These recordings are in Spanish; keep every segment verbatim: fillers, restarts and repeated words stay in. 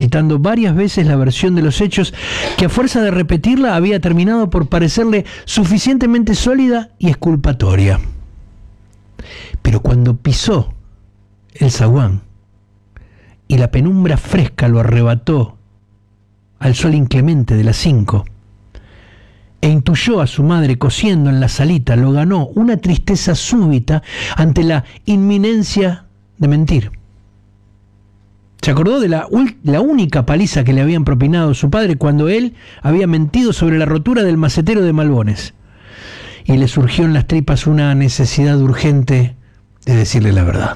citando varias veces la versión de los hechos que a fuerza de repetirla había terminado por parecerle suficientemente sólida y exculpatoria. Pero cuando pisó el zaguán y la penumbra fresca lo arrebató al sol inclemente de las cinco, e intuyó a su madre cosiendo en la salita, lo ganó una tristeza súbita ante la inminencia de mentir. Se acordó de la, la única paliza que le habían propinado su padre cuando él había mentido sobre la rotura del macetero de Malbones, y le surgió en las tripas una necesidad urgente de decirle la verdad.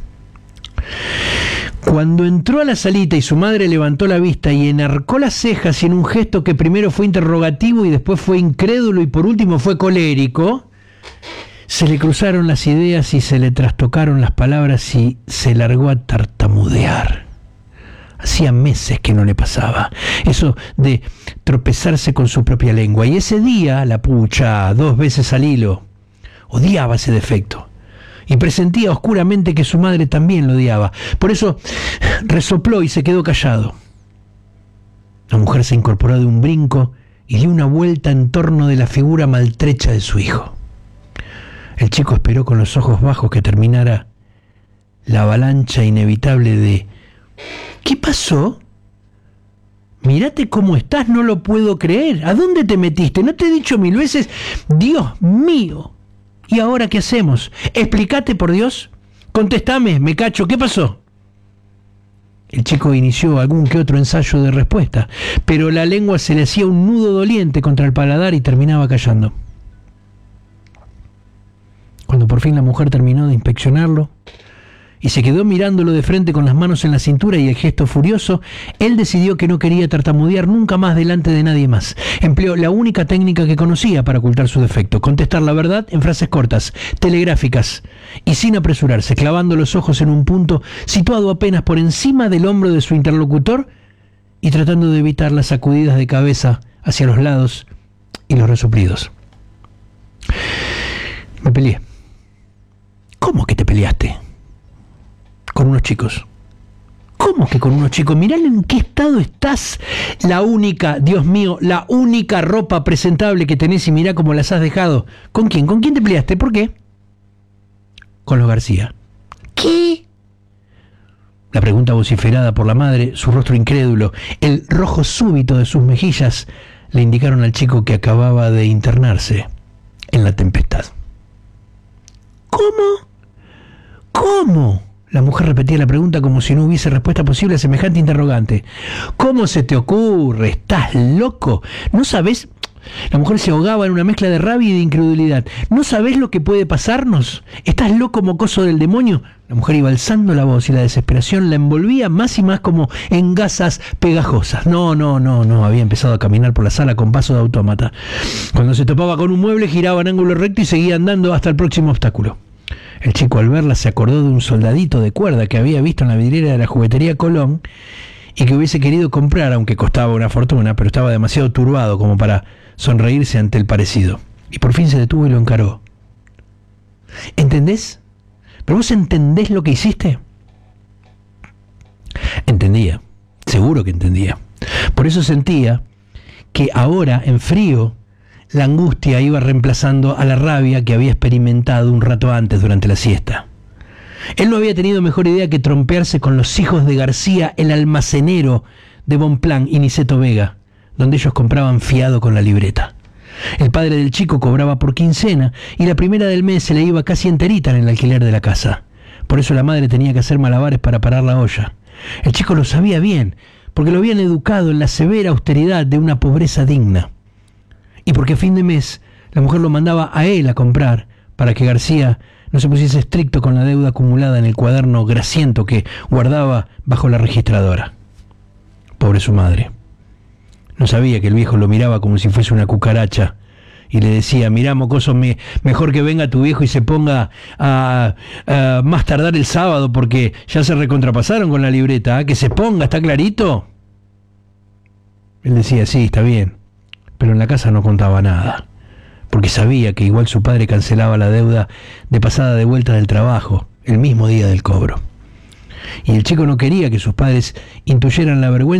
Cuando entró a la salita y su madre levantó la vista y enarcó las cejas y en un gesto que primero fue interrogativo y después fue incrédulo y por último fue colérico, se le cruzaron las ideas y se le trastocaron las palabras y se largó a tartamudear. Hacía meses que no le pasaba eso de tropezarse con su propia lengua, y ese día, la pucha, dos veces al hilo, odiaba ese defecto. Y presentía oscuramente que su madre también lo odiaba. Por eso resopló y se quedó callado. La mujer se incorporó de un brinco y dio una vuelta en torno de la figura maltrecha de su hijo. El chico esperó con los ojos bajos que terminara la avalancha inevitable de ¿qué pasó? Mírate cómo estás, no lo puedo creer. ¿A dónde te metiste? ¿No te he dicho mil veces? Dios mío. ¿Y ahora qué hacemos? Explícate, por Dios. Contestame, me cacho, ¿qué pasó? El chico inició algún que otro ensayo de respuesta, pero la lengua se le hacía un nudo doliente contra el paladar y terminaba callando. Cuando por fin la mujer terminó de inspeccionarlo y se quedó mirándolo de frente con las manos en la cintura y el gesto furioso, él decidió que no quería tartamudear nunca más delante de nadie más. Empleó la única técnica que conocía para ocultar su defecto: contestar la verdad en frases cortas, telegráficas, y sin apresurarse, clavando los ojos en un punto situado apenas por encima del hombro de su interlocutor y tratando de evitar las sacudidas de cabeza hacia los lados y los resoplidos. Me peleé. ¿Cómo que te peleaste? Con unos chicos. ¿Cómo que con unos chicos? Mirá en qué estado estás. La única, Dios mío, la única ropa presentable que tenés y mirá cómo las has dejado. ¿Con quién? ¿Con quién te peleaste? ¿Por qué? Con los García. ¿Qué? La pregunta vociferada por la madre, su rostro incrédulo, el rojo súbito de sus mejillas, le indicaron al chico que acababa de internarse en la tempestad. ¿Cómo? ¿Cómo? La mujer repetía la pregunta como si no hubiese respuesta posible a semejante interrogante. ¿Cómo se te ocurre? ¿Estás loco? ¿No sabes? La mujer se ahogaba en una mezcla de rabia y de incredulidad. ¿No sabés lo que puede pasarnos? ¿Estás loco, mocoso del demonio? La mujer iba alzando la voz y la desesperación la envolvía más y más como en gasas pegajosas. No, no, no, no. Había empezado a caminar por la sala con paso de autómata. Cuando se topaba con un mueble, giraba en ángulo recto y seguía andando hasta el próximo obstáculo. El chico, al verla, se acordó de un soldadito de cuerda que había visto en la vidriera de la juguetería Colón y que hubiese querido comprar, aunque costaba una fortuna, pero estaba demasiado turbado como para sonreírse ante el parecido. Y por fin se detuvo y lo encaró. ¿Entendés? ¿Pero vos entendés lo que hiciste? Entendía, seguro que entendía. Por eso sentía que ahora, en frío, la angustia iba reemplazando a la rabia que había experimentado un rato antes durante la siesta. Él no había tenido mejor idea que trompearse con los hijos de García, el almacenero de Bonplan y Niceto Vega, donde ellos compraban fiado con la libreta. El padre del chico cobraba por quincena y la primera del mes se le iba casi enterita en el alquiler de la casa. Por eso la madre tenía que hacer malabares para parar la olla. El chico lo sabía bien, porque lo habían educado en la severa austeridad de una pobreza digna. Y porque a fin de mes la mujer lo mandaba a él a comprar para que García no se pusiese estricto con la deuda acumulada en el cuaderno grasiento que guardaba bajo la registradora. Pobre su madre. No sabía que el viejo lo miraba como si fuese una cucaracha y le decía: mirá, mocoso, me, mejor que venga tu viejo y se ponga a, a más tardar el sábado porque ya se recontrapasaron con la libreta, ¿eh? Que se ponga, ¿está clarito? Él decía: sí, está bien. Pero en la casa no contaba nada, porque sabía que igual su padre cancelaba la deuda de pasada de vuelta del trabajo, el mismo día del cobro. Y el chico no quería que sus padres intuyeran la vergüenza